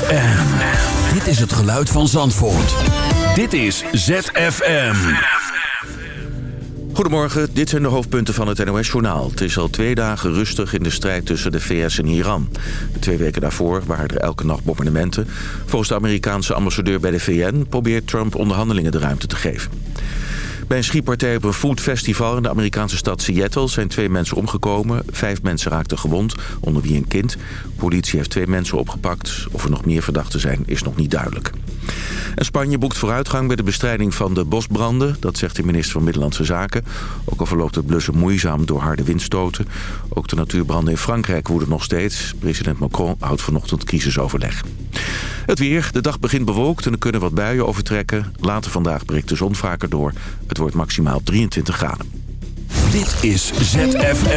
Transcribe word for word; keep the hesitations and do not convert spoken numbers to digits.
F M. Dit is het geluid van Zandvoort. Dit is Z F M. Goedemorgen, dit zijn de hoofdpunten van het N O S-journaal. Het is al twee dagen rustig in de strijd tussen de V S en Iran. De twee weken daarvoor waren er elke nacht bombardementen. Volgens de Amerikaanse ambassadeur bij de V N probeert Trump onderhandelingen de ruimte te geven. Bij een schietpartij op een foodfestival in de Amerikaanse stad Seattle zijn twee mensen omgekomen. Vijf mensen raakten gewond, onder wie een kind. Politie heeft twee mensen opgepakt. Of er nog meer verdachten zijn, is nog niet duidelijk. En Spanje boekt vooruitgang bij de bestrijding van de bosbranden. Dat zegt de minister van Binnenlandse Zaken. Ook al verloopt het blussen moeizaam door harde windstoten. Ook de natuurbranden in Frankrijk woeden nog steeds. President Macron houdt vanochtend crisisoverleg. Het weer. De dag begint bewolkt en er kunnen wat buien overtrekken. Later vandaag breekt de zon vaker door. Het wordt maximaal drieëntwintig graden. Dit is Z F